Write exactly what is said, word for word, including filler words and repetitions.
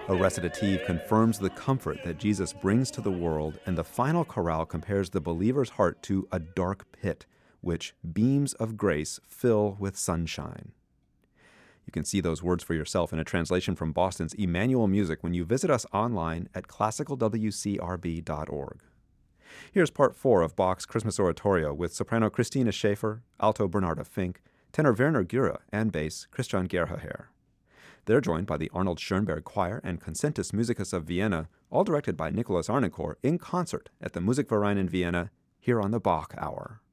A recitative confirms the comfort that Jesus brings to the world, and the final chorale compares the believer's heart to a dark pit, which beams of grace fill with sunshine. You can see those words for yourself in a translation from Boston's Emmanuel Music when you visit us online at classical w c r b dot org. Here's part four of Bach's Christmas Oratorio with soprano Christina Schaefer, alto Bernarda Fink, tenor Werner Güre, and bass Christian Gerhaher. They're joined by the Arnold Schoenberg Choir and Concentus Musicus of Vienna, all directed by Nicholas Arnicourt, in concert at the Musikverein in Vienna, here on the Bach Hour.